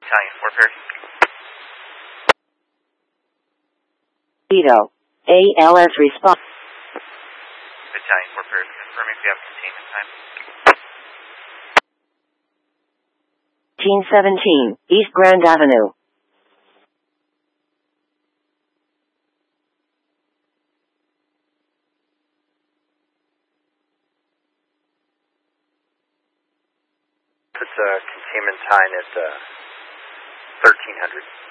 Battalion 4 pairs. Vito. ALS response. Battalion 4 pairs, confirming if you have containment time. 1817, East Grand Avenue. It's containment time at 1300.